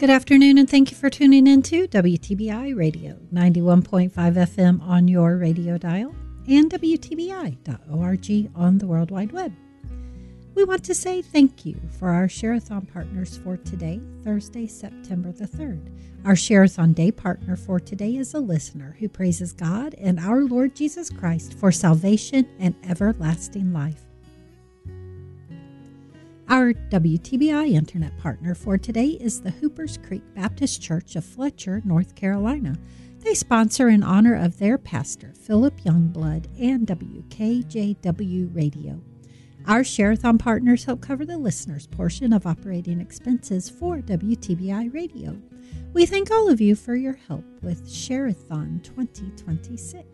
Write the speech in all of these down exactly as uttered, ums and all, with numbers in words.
Good afternoon, and thank you for tuning in to W T B I Radio, ninety-one point five F M on your radio dial, and W T B I dot org on the World Wide Web. We want to say thank you for our Share-a-thon partners for today, Thursday, September the third. Our Share-a-thon Day partner for today is a listener who praises God and our Lord Jesus Christ for salvation and everlasting life. Our W T B I Internet partner for today is the Hoopers Creek Baptist Church of Fletcher, North Carolina. They sponsor in honor of their pastor, Philip Youngblood, and W K J W Radio. Our Share-a-thon partners help cover the listeners' portion of operating expenses for W T B I Radio. We thank all of you for your help with Share-a-thon twenty twenty-six.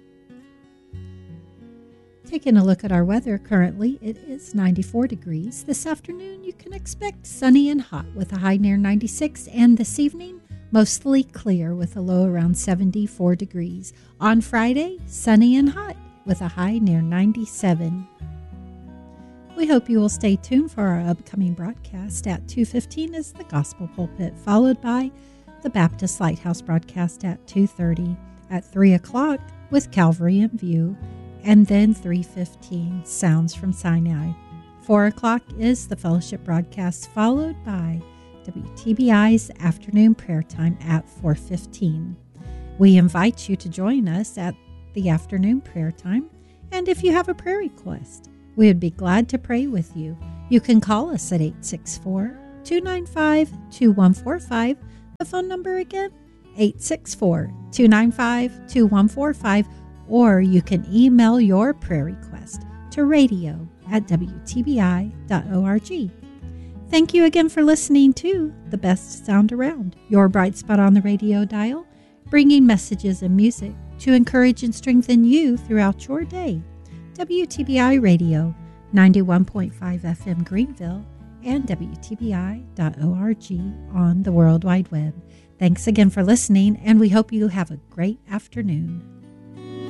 Taking a look at our weather currently, it is ninety-four degrees. This afternoon, you can expect sunny and hot with a high near ninety-six, and this evening, mostly clear with a low around seventy-four degrees. On Friday, sunny and hot with a high near ninety-seven. We hope you will stay tuned for our upcoming broadcast. At two fifteen is the Gospel Pulpit, followed by the Baptist Lighthouse broadcast at two thirty. At three o'clock with Calvary in View, and then three fifteen, Sounds from Sinai. four o'clock is the Fellowship broadcast, followed by W T B I's afternoon prayer time at four fifteen. We invite you to join us at the afternoon prayer time, and if you have a prayer request, we would be glad to pray with you. You can call us at eight six four, two nine five, two one four five. The phone number again, eight six four, two nine five, two one four five. Or you can email your prayer request to radio at W T B I dot org. Thank you again for listening to The Best Sound Around, your bright spot on the radio dial, bringing messages and music to encourage and strengthen you throughout your day. W T B I Radio, ninety-one point five F M Greenville, and W T B I dot org on the World Wide Web. Thanks again for listening, and we hope you have a great afternoon.